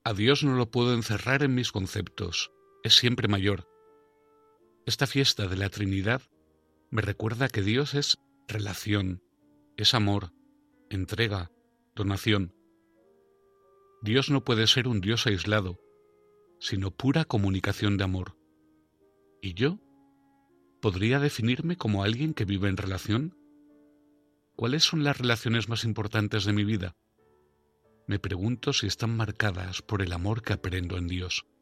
A Dios no lo puedo encerrar en mis conceptos, es siempre mayor. Esta fiesta de la Trinidad me recuerda que Dios es relación, es amor, entrega, donación. Dios no puede ser un Dios aislado, sino pura comunicación de amor. ¿Y yo? ¿Podría definirme como alguien que vive en relación? ¿Cuáles son las relaciones más importantes de mi vida? Me pregunto si están marcadas por el amor que aprendo en Dios.